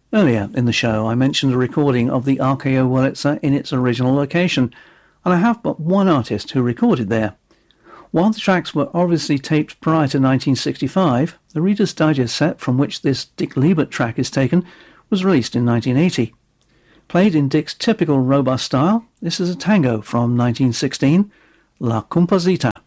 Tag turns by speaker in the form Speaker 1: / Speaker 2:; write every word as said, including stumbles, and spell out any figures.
Speaker 1: Earlier in the show, I mentioned a recording of the R K O Wurlitzer in its original location, and I have but one artist who recorded there. While the tracks were obviously taped prior to nineteen sixty-five, the Reader's Digest set from which this Dick Liebert track is taken was released in nineteen eighty. Played in Dick's typical robust style, this is a tango from nineteen sixteen, La Composita.